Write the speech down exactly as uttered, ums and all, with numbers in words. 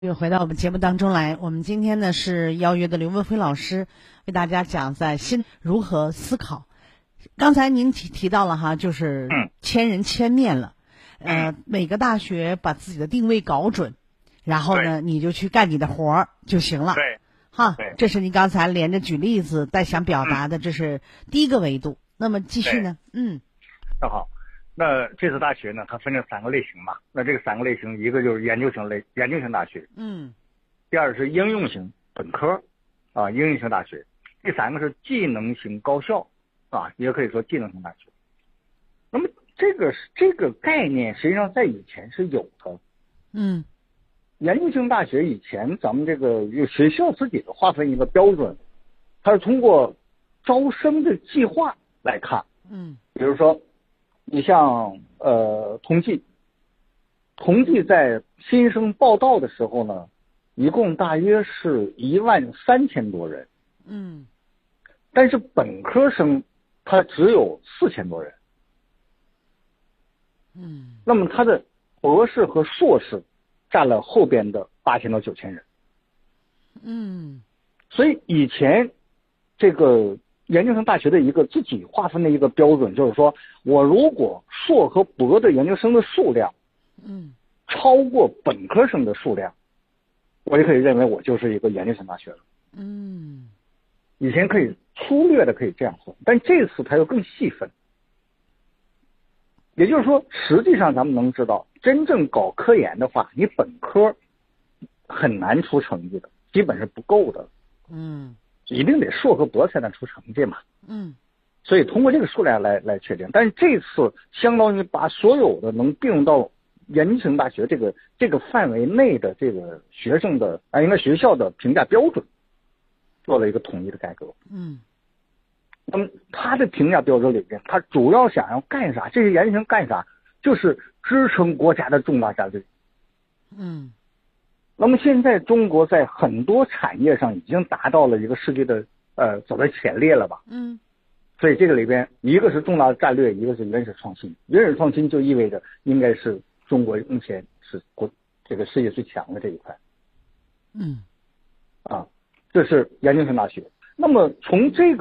又回到我们节目当中来，我们今天呢是邀约的刘文辉老师为大家讲在新如何思考。刚才您提提到了哈，就是千人千面了，呃，每个大学把自己的定位搞准，然后呢你就去干你的活儿就行了。 对， 哈，这是您刚才连着举例子在想表达的，这是第一个维度。那么继续呢？嗯， 那好。那这次大学呢，它分成三个类型嘛。那这个三个类型，一个就是研究型类研究型大学， 嗯， 第二是应用型本科，啊，应用型大学，第三个是技能型高校，啊，也可以说技能型大学。那么这个这个概念实际上在以前是有的， 嗯， 研究型大学以前咱们这个有学校自己的划分一个标准，它是通过招生的计划来看， 嗯， 比如说。你像呃同济，同济在新生报到的时候呢，一共大约是一万三千多人， 嗯， 但是本科生他只有四千多人， 嗯， 那么他的博士和硕士占了后边的八千到九千人， 嗯， 所以以前这个。研究生大学的一个自己划分的一个标准，就是说我如果硕和博的研究生的数量， 嗯， 超过本科生的数量，我就可以认为我就是一个研究生大学了。 嗯， 以前可以粗略的可以这样分，但这次它又更细分。也就是说，实际上咱们能知道，真正搞科研的话，你本科很难出成绩的，基本是不够的。 嗯。 一定得硕和博才能出成绩嘛， 嗯， 所以通过这个数量来来确定。但是这次相当于把所有的能并入到研究型大学这个这个范围内的这个学生的啊，应该学校的评价标准做了一个统一的改革。 嗯， 那么他的评价标准里边，他主要想要干啥？这些研究生干啥？就是支撑国家的重大战略。 嗯。 那么现在中国在很多产业上已经达到了一个世界的呃走在前列了吧？ 嗯， 所以这个里边一个是重大的战略，一个是原始创新。原始创新就意味着应该是中国目前是国这个世界最强的这一块。 嗯， 啊，这是研究生大学。那么从这个